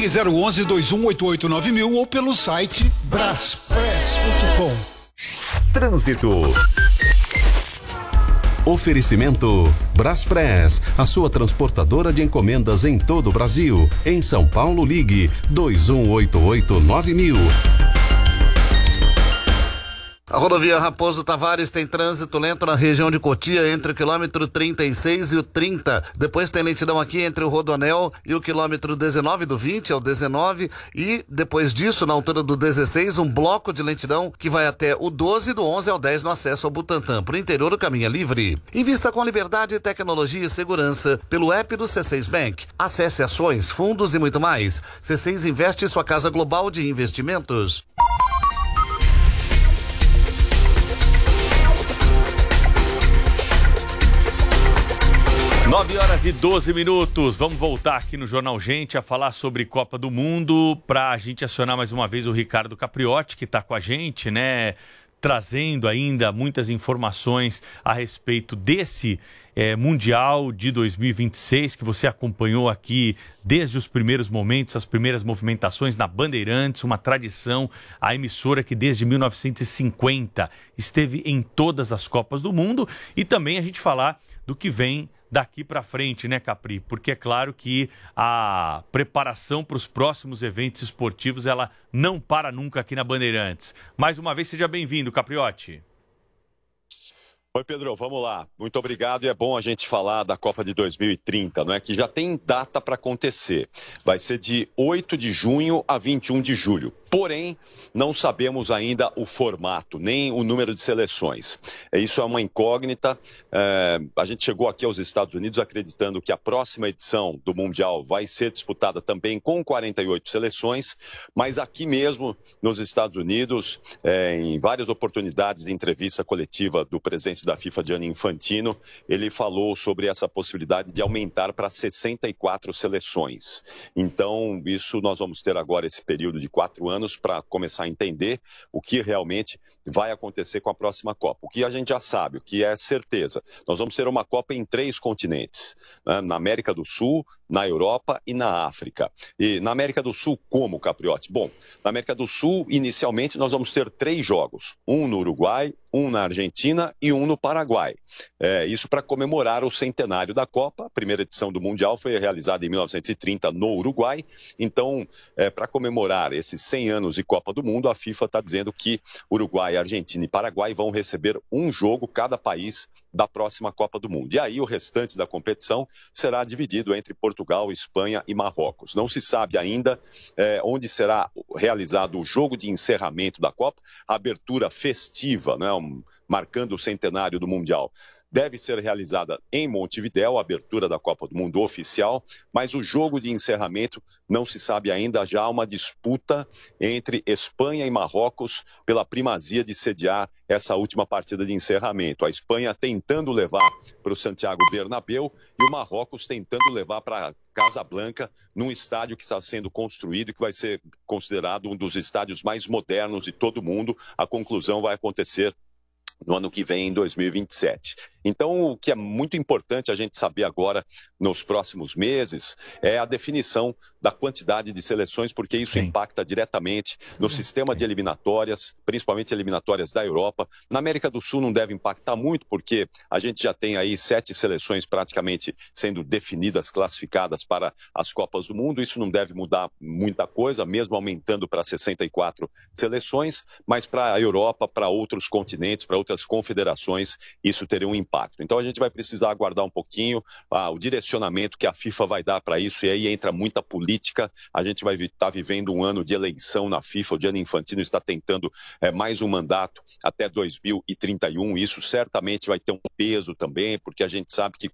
Ligue 011-2188-9000 ou pelo site braspress.com. Trânsito. Oferecimento Braspress, a sua transportadora de encomendas em todo o Brasil. Em São Paulo, ligue 2188-9000. A rodovia Raposo Tavares tem trânsito lento na região de Cotia entre o quilômetro 36 e o 30. Depois tem lentidão aqui entre o Rodoanel e o quilômetro 19 do 20 ao 19. E depois disso, na altura do 16, um bloco de lentidão que vai até o 12 do 11 ao 10 no acesso ao Butantã. Para o interior, o caminho é livre. Invista com liberdade, tecnologia e segurança pelo app do C6 Bank. Acesse ações, fundos e muito mais. C6 Investe, sua casa global de investimentos. 9h12. Vamos voltar aqui no Jornal Gente a falar sobre Copa do Mundo, para a gente acionar mais uma vez o Ricardo Capriotti, que está com a gente, né? Trazendo ainda muitas informações a respeito desse Mundial de 2026, que você acompanhou aqui desde os primeiros momentos, as primeiras movimentações na Bandeirantes, uma tradição, a emissora que desde 1950 esteve em todas as Copas do Mundo, e também a gente falar do que vem daqui para frente, né, Capri? Porque é claro que a preparação para os próximos eventos esportivos, ela não para nunca aqui na Bandeirantes. Mais uma vez, seja bem-vindo, Capriotti. Oi, Pedro, vamos lá. Muito obrigado, e é bom a gente falar da Copa de 2030, não é? Que já tem data para acontecer. Vai ser de 8 de junho a 21 de julho. Porém, não sabemos ainda o formato, nem o número de seleções. Isso é uma incógnita. A gente chegou aqui aos Estados Unidos acreditando que a próxima edição do Mundial vai ser disputada também com 48 seleções, mas aqui mesmo, nos Estados Unidos, em várias oportunidades de entrevista coletiva do presidente da FIFA, Gianni Infantino, ele falou sobre essa possibilidade de aumentar para 64 seleções. Então, isso nós vamos ter agora esse período de 4 anos para começar a entender o que realmente vai acontecer com a próxima Copa. O que a gente já sabe, o que é certeza, nós vamos ter uma Copa em 3 continentes, né? Na América do Sul, na Europa e na África. E na América do Sul, como, Capriotti? Bom, na América do Sul, inicialmente, nós vamos ter 3 jogos. Um no Uruguai, um na Argentina e um no Paraguai. Isso para comemorar o centenário da Copa. A primeira edição do Mundial foi realizada em 1930 no Uruguai. Então, para comemorar esses 100 anos de Copa do Mundo, a FIFA está dizendo que Uruguai, Argentina e Paraguai vão receber um jogo cada país da próxima Copa do Mundo. E aí o restante da competição será dividido entre Portugal, Espanha e Marrocos. Não se sabe ainda onde será realizado o jogo de encerramento da Copa, a abertura festiva, né, marcando o centenário do Mundial. Deve ser realizada em Montevidéu, a abertura da Copa do Mundo oficial, mas o jogo de encerramento não se sabe ainda. Já há uma disputa entre Espanha e Marrocos pela primazia de sediar essa última partida de encerramento. A Espanha tentando levar para o Santiago Bernabéu e o Marrocos tentando levar para Casablanca, num estádio que está sendo construído e que vai ser considerado um dos estádios mais modernos de todo o mundo. A conclusão vai acontecer no ano que vem, em 2027. Então, o que é muito importante a gente saber agora, nos próximos meses, é a definição da quantidade de seleções, porque isso impacta diretamente no sistema de eliminatórias, principalmente eliminatórias da Europa. Na América do Sul não deve impactar muito, porque a gente já tem aí 7 seleções praticamente sendo definidas, classificadas para as Copas do Mundo. Isso não deve mudar muita coisa, mesmo aumentando para 64 seleções, mas para a Europa, para outros continentes, para outras confederações, isso teria um impacto. Então a gente vai precisar aguardar um pouquinho o direcionamento que a FIFA vai dar para isso, e aí entra muita política. A gente vai estar vivendo um ano de eleição na FIFA. O Gianni Infantino está tentando mais um mandato até 2031. Isso certamente vai ter um peso também, porque a gente sabe que